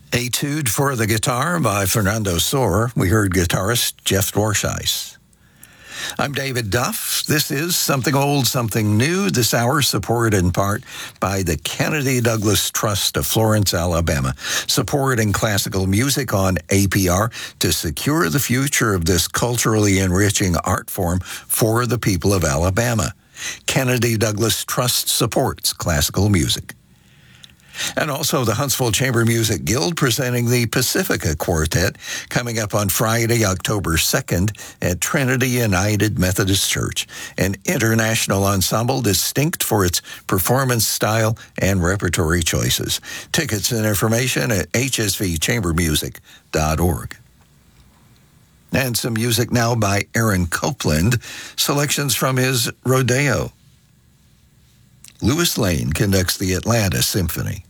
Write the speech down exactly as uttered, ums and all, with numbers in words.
Etude for the Guitar by Fernando Sor. We heard guitarist Jeff Dwarshuis. I'm David Duff. This is Something Old, Something New. This hour supported in part by the Kennedy Douglas Trust of Florence, Alabama, supporting classical music on A P R to secure the future of this culturally enriching art form for the people of Alabama. Kennedy Douglas Trust supports classical music. And also the Huntsville Chamber Music Guild presenting the Pacifica Quartet coming up on Friday, October second at Trinity United Methodist Church, an international ensemble distinct for its performance style and repertory choices. Tickets and information at h s v chamber music dot org. And some music now by Aaron Copland, selections from his Rodeo. Louis Lane conducts the Atlanta Symphony.